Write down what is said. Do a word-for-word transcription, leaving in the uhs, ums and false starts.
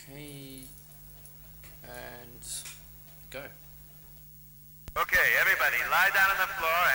Okay. And go. Okay, everybody, lie down on the floor